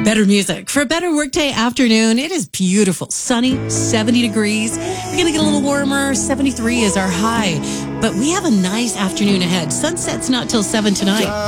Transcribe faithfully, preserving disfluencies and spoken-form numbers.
Better music for a better workday afternoon. It is beautiful, sunny, seventy degrees. We're going to get a little warmer. seventy-three is our high, but we have a nice afternoon ahead. Sunset's not till seven tonight.